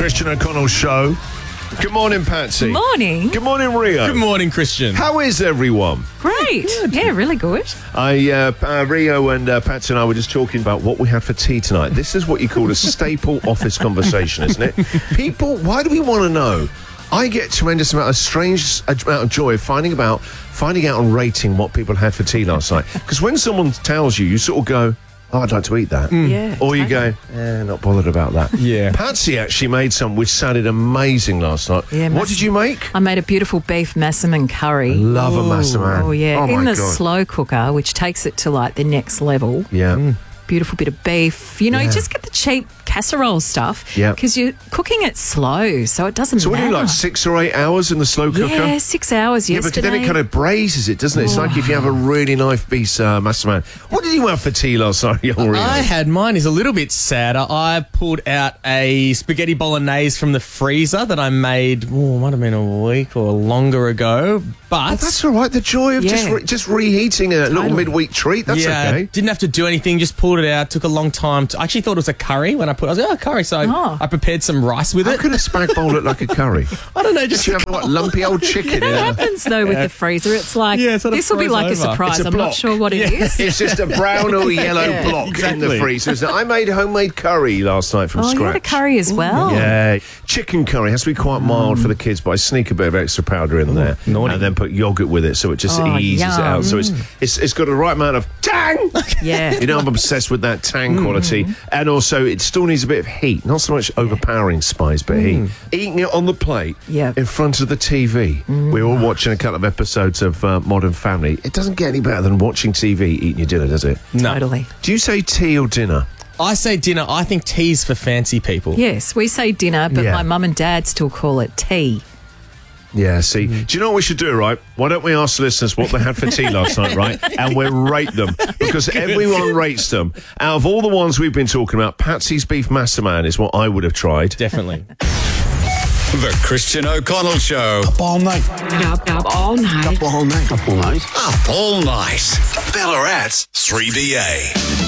Christian O'Connell Show. Good morning, Patsy. Morning. Good morning, Rio. Good morning, Christian. How is everyone? Great. Yeah, really good. Rio and Patsy and I were just talking about what we had for tea tonight. This is what you call a staple office conversation, isn't it? People, why do we want to know? I get strange amount of joy finding out and rating what people had for tea last night. Because when someone tells you, you sort of go, oh, I'd like to eat that. Yeah. Or you go, not bothered about that. Yeah. Patsy actually made some which sounded amazing last night. Yeah, what did you make? I made a beautiful beef massaman curry. Love a massaman. Oh, yeah. Oh, in my the God. slow cooker, which takes it to like the next level. Yeah. Beautiful bit of beef. You know, you just get the cheap casserole stuff. Yeah. Because you're cooking it slow, so it doesn't So what do matter. you like, 6 or 8 hours in the slow cooker? Yeah, 6 hours Yeah, yesterday. but then it kind of braises it, doesn't it? It's like if you have a really nice piece massaman. What did you have for tea last night, young Rio? I had mine is a little bit sadder. I pulled out a spaghetti bolognese from the freezer that I made, might have been a week or longer ago. But That's all right. The joy of Yeah. just reheating a little midweek treat. That's okay. didn't have to do anything. Just pulled it out. Took a long time. I actually thought it was a curry when I was like, curry. So I prepared some rice with How it. could a spag bowl look like a curry? I don't know. Just Just you have what, lumpy old chicken in That it. happens though with the freezer. It's like, Yeah, it sort of this will be froze like a over. surprise. It's a I'm block. not sure what it is. It's just a brown or yellow block in the exactly. freezer. isn't it? I made homemade curry last night from Oh, scratch. you had a curry as well. Yeah, chicken curry has to be quite mild for the kids, but I sneak a bit of extra powder in there naughty. and then put yogurt with it, so it just Oh, eases it out. So it's got the right amount of tang. Yeah. You know, I'm obsessed with that tang quality, and also it still needs a bit of heat, not so much overpowering spice, but heat. Eating it on the plate, in front of the TV. We were all watching a couple of episodes of Modern Family. It doesn't get any better than watching TV eating your dinner, does it? No. Totally. Do you say tea or dinner? I say dinner. I think tea's for fancy people. Yes, we say dinner, but Yeah. my mum and dad still call it tea. Yeah, see, do you know what we should do, right? Why don't we ask the listeners what they had for tea last night, right? And we'll rate them, because everyone rates them. Out of all the ones we've been talking about, Patsy's Beef Massaman is what I would have tried. Definitely. The Christian O'Connell Show. Up all night. Up all night. Up all night. Up all night. Up all night. Ballarat's 3BA.